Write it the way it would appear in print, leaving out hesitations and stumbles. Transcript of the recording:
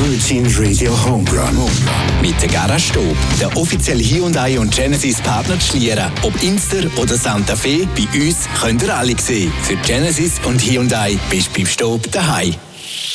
Virgin Radio Home Run. Mit der Garage Stob, der offizielle Hyundai und Genesis Partner zu Schlieren. Ob Inster oder Santa Fe, bei uns könnt ihr alle sehen. Für Genesis und Hyundai bist du beim Stob daheim.